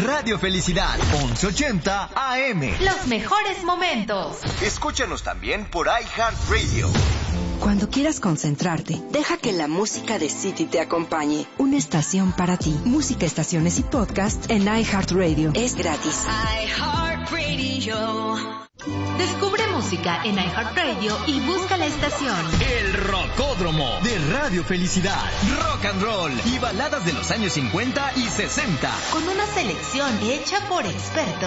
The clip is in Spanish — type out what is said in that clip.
Radio Felicidad, 1180 AM. Los mejores momentos. Escúchanos también por iHeartRadio. Cuando quieras concentrarte, deja que la música de City te acompañe. Una estación para ti. Música, estaciones y podcast en iHeartRadio. Es gratis. iHeartRadio. Descubre música en iHeartRadio y busca la estación El Rocódromo de Radio Felicidad. Rock and roll y baladas de los años 50 y 60. con una selección hecha por expertos.